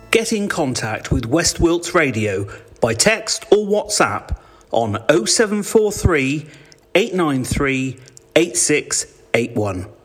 Get in contact with West Wilts Radio by text or WhatsApp on 0743 893 8681.